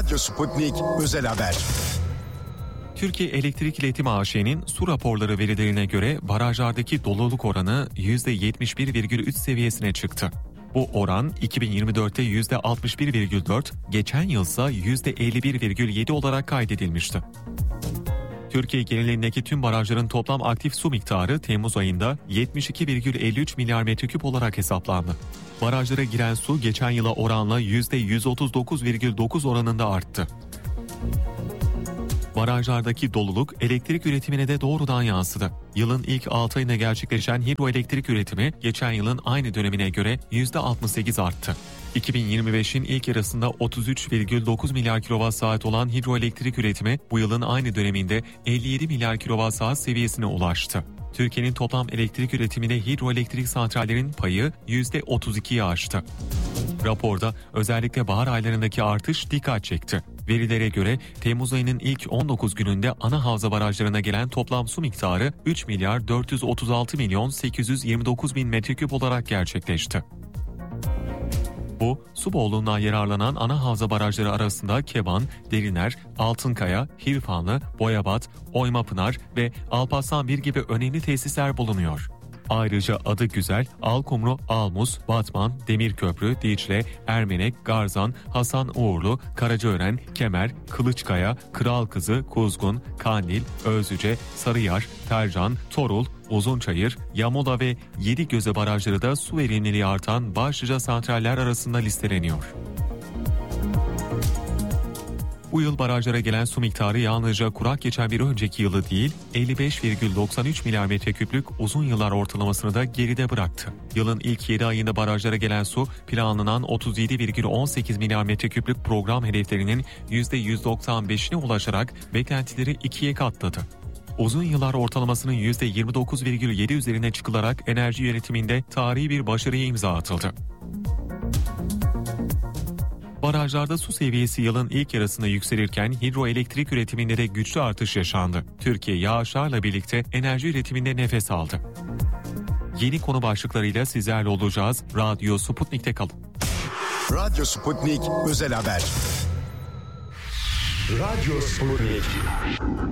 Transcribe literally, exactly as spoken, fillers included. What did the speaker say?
Radyo Sputnik Özel Haber. Türkiye Elektrik İletim A Ş'nin su raporları verilerine göre barajlardaki doluluk oranı yüzde yetmiş bir virgül üç seviyesine çıktı. Bu oran iki bin yirmi dörtte yüzde altmış bir virgül dört, geçen yılsa yüzde elli bir virgül yedi olarak kaydedilmişti. Türkiye genelindeki tüm barajların toplam aktif su miktarı Temmuz ayında yetmiş iki virgül elli üç milyar metreküp olarak hesaplandı. Barajlara giren su geçen yıla oranla yüzde yüz otuz dokuz virgül dokuz oranında arttı. Barajlardaki doluluk elektrik üretimine de doğrudan yansıdı. Yılın ilk altı ayında gerçekleşen hidroelektrik üretimi geçen yılın aynı dönemine göre yüzde altmış sekiz arttı. iki bin yirmi beşin ilk yarısında otuz üç virgül dokuz milyar kilowatt saat olan hidroelektrik üretimi bu yılın aynı döneminde elli yedi milyar kilowatt saat seviyesine ulaştı. Türkiye'nin toplam elektrik üretiminde hidroelektrik santrallerin payı yüzde otuz ikiyi aştı. Raporda özellikle bahar aylarındaki artış dikkat çekti. Verilere göre Temmuz ayının ilk on dokuz gününde ana havza barajlarına gelen toplam su miktarı üç milyar dört yüz otuz altı milyon sekiz yüz yirmi dokuz bin metreküp olarak gerçekleşti. Bu, su bolluğundan yararlanan ana havza barajları arasında Keban, Deriner, Altınkaya, Hirfanlı, Boyabat, Oymapınar ve Alparslan bir gibi önemli tesisler bulunuyor. Ayrıca Adıgüzel, Alkumru, Almuz, Batman, Demirköprü, Dicle, Ermenek, Garzan, Hasan Uğurlu, Karacaören, Kemer, Kılıçkaya, Kralkızı, Kuzgun, Kandil, Özlüce, Sarıyar, Tercan, Torul, Uzunçayır, Yamuda ve Yedigöze barajları da su verimliliği artan başlıca santraller arasında listeleniyor. Bu yıl barajlara gelen su miktarı yalnızca kurak geçen bir önceki yılı değil, elli beş virgül doksan üç milyar metreküplük uzun yıllar ortalamasını da geride bıraktı. Yılın ilk yedi ayında barajlara gelen su, planlanan otuz yedi virgül on sekiz milyar metreküplük program hedeflerinin yüzde yüz doksan beşine ulaşarak beklentileri ikiye katladı. Uzun yıllar ortalamasının yüzde yirmi dokuz virgül yedi üzerine çıkılarak enerji yönetiminde tarihi bir başarıya imza atıldı. Barajlarda su seviyesi yılın ilk yarısında yükselirken hidroelektrik üretiminde de güçlü artış yaşandı. Türkiye yağışlarla birlikte enerji üretiminde nefes aldı. Yeni konu başlıklarıyla sizlerle olacağız. Radyo Sputnik'te kalın. Radyo Sputnik Özel Haber. Radyo Sputnik.